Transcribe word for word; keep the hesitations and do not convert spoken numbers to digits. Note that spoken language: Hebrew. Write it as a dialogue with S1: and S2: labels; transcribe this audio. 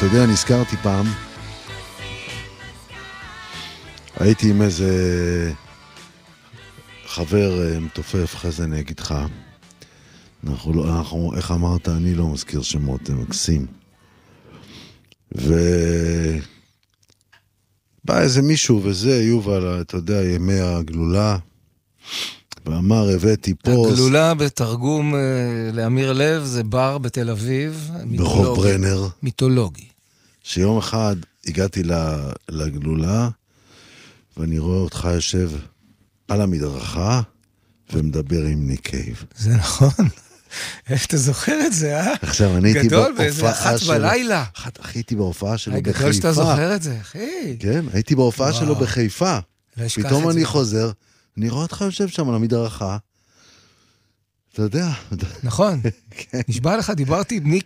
S1: אתה יודע, נזכרתי פעם, הייתי עם איזה חבר מתופף, אחרי זה אני אגיד לך, אנחנו לא, אנחנו, איך אמרת, אני לא מזכיר שמות, הם מקסים. ובא איזה מישהו, וזה יובל, אתה יודע, ימי הגלולה, ואמר, הבאתי פוסט.
S2: הגלולה בתרגום לאמיר לב, זה בר בתל אביב.
S1: ברחוב ברנר.
S2: מיתולוגי.
S1: שיום אחד הגעתי לגלולה, ואני רואה אותך יושב על המדרכה, ומדבר עם ניק קייב.
S2: זה נכון. איך אתה זוכר את זה, אה?
S1: עכשיו, אני הייתי
S2: בהופעה שלו. גדול, באיזה אחת בלילה.
S1: אחי, הייתי בהופעה שלו בחיפה.
S2: גדול שאתה זוכר את זה, אחי.
S1: כן, הייתי בהופעה שלו בחיפה. פתאום אני חוזר, אני רואה אותך יושב שם על המדרכה. אתה יודע.
S2: נכון. נשבע לך, דיברתי עם ניק